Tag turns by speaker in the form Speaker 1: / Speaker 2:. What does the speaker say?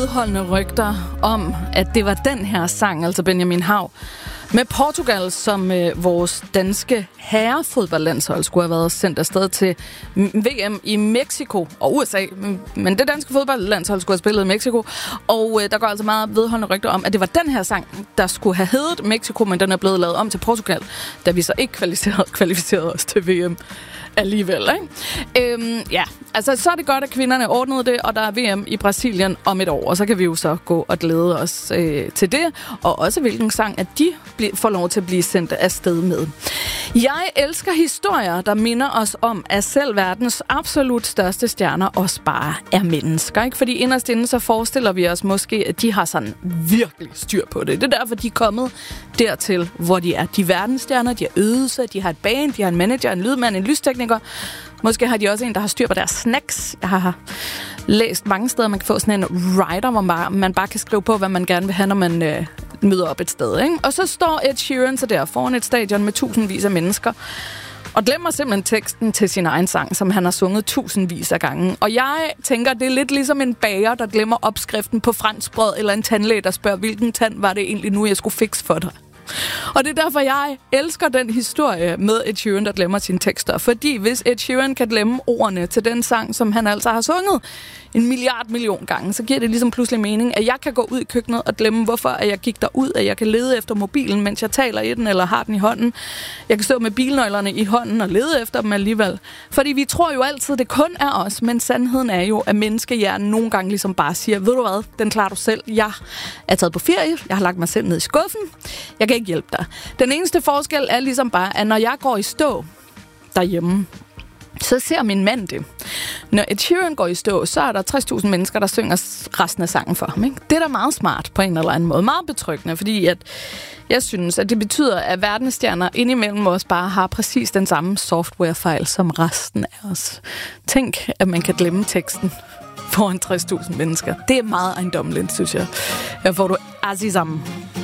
Speaker 1: Vedholdende rygter om, at det var den her sang, altså Benjamin Hav, med Portugal, som vores danske herrefodboldlandshold skulle have været sendt afsted til VM i Mexico og USA. Men det danske fodboldlandshold skulle have spillet i Mexico. Og der går altså meget vedholdende rygter om, at det var den her sang, der skulle have heddet Mexico, men den er blevet lavet om til Portugal, da vi så ikke kvalificerede os til VM alligevel, ikke? Ja, altså så er det godt, at kvinderne ordnede det, og der er VM i Brasilien om et år, og så kan vi jo så gå og glæde os til det, og også hvilken sang, at de får lov til at blive sendt afsted med. Jeg elsker historier, der minder os om, at selv verdens absolut største stjerner også bare er mennesker, ikke? Fordi inderst inde så forestiller vi os måske, at de har sådan virkelig styr på det. Det er derfor, de er kommet dertil, hvor de er. De er verdensstjerner, de har øvet sig, de har et band, de har en manager, en lydmand, en lystekniker. Måske har de også en, der har styr på deres snacks. Jeg har læst mange steder, man kan få sådan en writer, hvor man bare kan skrive på, hvad man gerne vil have, når man møder op et sted, ikke? Og så står Ed Sheeran så der foran et stadion med tusindvis af mennesker, og glemmer simpelthen teksten til sin egen sang, som han har sunget tusindvis af gange. Og jeg tænker, det er lidt ligesom en bager, der glemmer opskriften på franskbrød, eller en tandlæge, der spørger, hvilken tand var det egentlig nu, jeg skulle fikse for dig. Og det er derfor, jeg elsker den historie med Ed Sheeran, der glemmer sine tekster. Fordi hvis Ed Sheeran kan glemme ordene til den sang, som han altså har sunget 1 milliard gange, så giver det ligesom pludselig mening, at jeg kan gå ud i køkkenet og glemme, hvorfor at jeg gik derud, at jeg kan lede efter mobilen, mens jeg taler i den eller har den i hånden. Jeg kan stå med bilnøglerne i hånden og lede efter dem alligevel. Fordi vi tror jo altid, det kun er os, men sandheden er jo, at menneskehjernen nogle gange ligesom bare siger, ved du hvad, den klarer du selv. Jeg er taget på ferie, jeg har lagt mig selv ned i skuffen, jeg kan ikke hjælpe dig. Den eneste forskel er ligesom bare, at når jeg går i stå derhjemme, så ser min mand det. Når Ed Sheeran går i stå, så er der 60.000 mennesker, der synger resten af sangen for ham, ikke? Det er da meget smart på en eller anden måde. Meget betryggende, fordi at jeg synes, at det betyder, at verdensstjerner indimellem os bare har præcis den samme softwarefejl som resten af os. Tænk, at man kan glemme teksten foran 60.000 mennesker. Det er meget ejendommeligt, synes jeg. Her får du Azizam.